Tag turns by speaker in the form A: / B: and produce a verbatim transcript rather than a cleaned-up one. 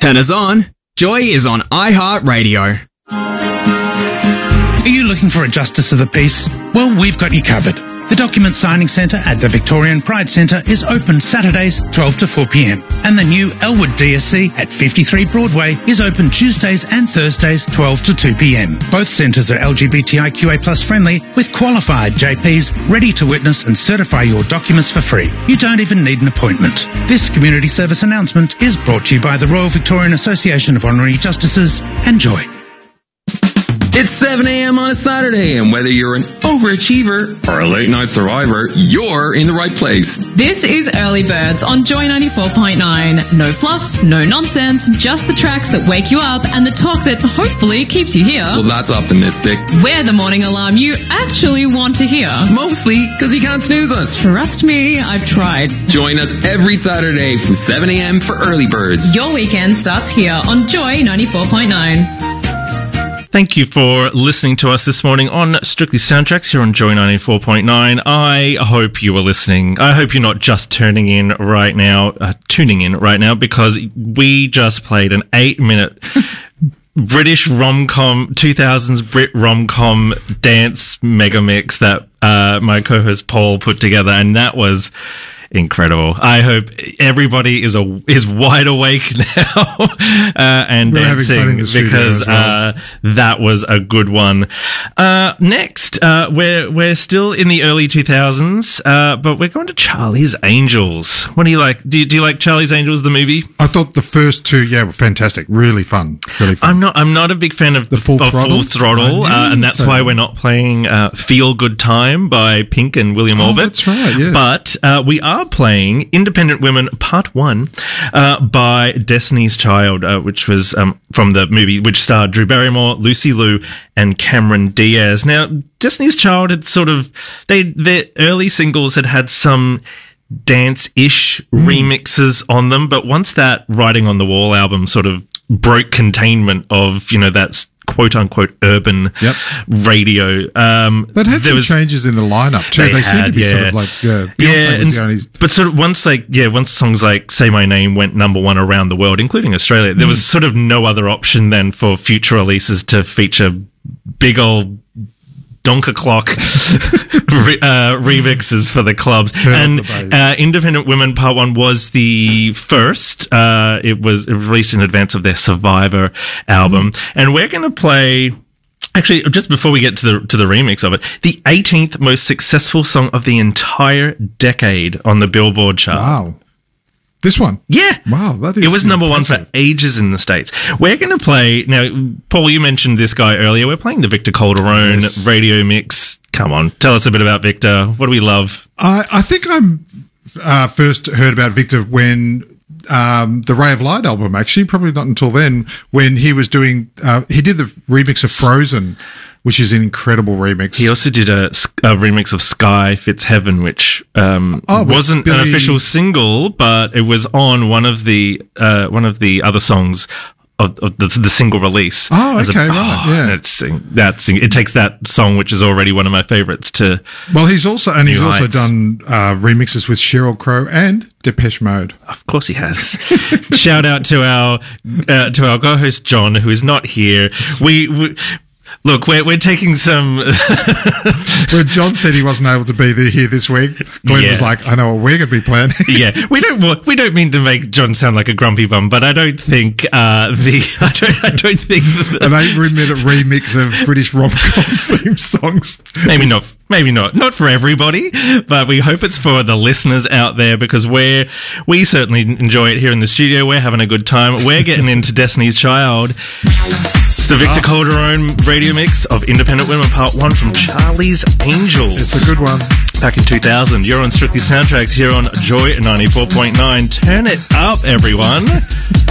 A: Turn us on. Joy is on iHeartRadio.
B: Are you looking for a Justice of the Peace? Well, we've got you covered. The Document Signing Centre at the Victorian Pride Centre is open Saturdays twelve to four p m and the new Elwood D S C at fifty-three Broadway is open Tuesdays and Thursdays twelve to two p m. Both centres are L G B T I Q A plus friendly with qualified J Ps ready to witness and certify your documents for free. You don't even need an appointment. This community service announcement is brought to you by the Royal Victorian Association of Honorary Justices and Joy.
C: It's seven a m on a Saturday, and whether you're an overachiever or a late-night survivor, you're in the right place.
D: This is Early Birds on Joy ninety-four point nine. No fluff, no nonsense, just the tracks that wake you up and the talk that hopefully keeps you here.
C: Well, that's optimistic.
D: We're the morning alarm you actually want to hear.
C: Mostly because you can't snooze us.
D: Trust me, I've tried.
C: Join us every Saturday from seven a m for Early Birds.
D: Your weekend starts here on Joy ninety-four point nine.
E: Thank you for listening to us this morning on Strictly Soundtracks here on Joy ninety-four point nine. I hope you are listening. I hope you're not just turning in right now, uh, tuning in right now, because we just played an eight-minute British rom-com, two thousands Brit rom-com dance mega mix that uh, my co-host Paul put together, and that was incredible. I hope everybody is a is wide awake now uh, and
F: We're
E: dancing because well. uh, that was a good one. Uh, next, uh, we're we're still in the early two thousands, uh, but we're going to Charlie's Angels. What do you like? Do you, do you like Charlie's Angels, the movie?
F: I thought the first two, yeah, were fantastic. Really fun. Really fun.
E: I'm not. I'm not a big fan of
F: the Full
E: of
F: Throttle,
E: full throttle uh, and that's so. why we're not playing uh, "Feel Good Time" by Pink and William
F: oh,
E: Orbit.
F: That's right. Yeah.
E: But uh, we are playing Independent Women Part One uh, by Destiny's Child, uh, which was um, from the movie, which starred Drew Barrymore, Lucy Liu, and Cameron Diaz. Now, Destiny's Child had sort of they their early singles had had some dance-ish mm. remixes on them, but once that Writing on the Wall album sort of broke containment of, you know, that's quote-unquote urban
F: yep.
E: radio. Um,
F: that had some
E: was,
F: changes in the lineup too. They, they had, seemed to be
E: yeah.
F: sort of like, yeah, Beyonce
E: yeah,
F: was
E: and,
F: the only...
E: But sort of once like, yeah, once songs like Say My Name went number one around the world, including Australia, there was sort of no other option then for future releases to feature big old Donker Clock re- uh, remixes for the clubs.
F: Turn
E: and uh, Independent Women Part One was the first. Uh, it was released in advance of their Survivor album, mm. and we're going to play. Actually, just before we get to the to the remix of it, the eighteenth most successful song of the entire decade on the Billboard chart.
F: Wow. This one?
E: Yeah.
F: Wow, that is
E: It was number
F: impressive.
E: one for ages in the States. We're going to play, now, Paul, you mentioned this guy earlier. We're playing the Victor Calderone
F: yes.
E: radio mix. Come on, tell us a bit about Victor. What do we love?
F: I, I think I uh, first heard about Victor when um, the Ray of Light album, actually, probably not until then, when he was doing, uh, he did the remix of Frozen, which is an incredible remix.
E: He also did a, a remix of Sky Fits Heaven, which um,
F: oh,
E: wasn't
F: Billy...
E: an official single, but it was on one of the uh, one of the other songs of, of the, the single release.
F: Oh,
E: As
F: okay,
E: a,
F: right,
E: oh,
F: yeah.
E: That's, that's, it takes that song, which is already one of my favorites, to
F: Well, he's also, and he's also
E: heights.
F: done uh, remixes with Sheryl Crow and Depeche Mode.
E: Of course he has. Shout out to our uh, to our co-host John, who is not here. We... we Look, we're we're taking some.
F: When John said he wasn't able to be there here this week, Glenn
E: yeah.
F: was like, "I know what we're going to be playing."
E: yeah, we don't we don't mean to make John sound like a grumpy bum, but I don't think uh, the I don't I don't think the,
F: an eight-minute remix of British rom-com theme songs.
E: Maybe not. Maybe not. Not for everybody, but we hope it's for the listeners out there, because we're we certainly enjoy it here in the studio. We're having a good time. We're getting into Destiny's Child. It's the Victor oh. Calderone radio mix of Independent Women Part One from Charlie's Angels.
F: It's a good one.
E: Back in two thousand, you're on Strictly Soundtracks here on Joy ninety-four point nine. Turn it up, everyone.